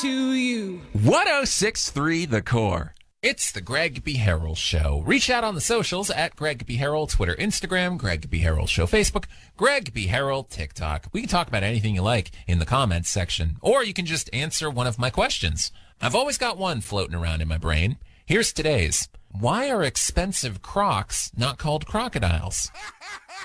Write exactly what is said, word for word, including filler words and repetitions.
to you. one oh six point three The Core. It's the Greg B. Harrell Show. Reach out on the socials at Greg B. Harrell, Twitter, Instagram, Greg B. Harrell Show, Facebook, Greg B. Harrell, TikTok. We can talk about anything you like in the comments section, or you can just answer one of my questions. I've always got one floating around in my brain. Here's today's. Why are expensive Crocs not called crocodiles?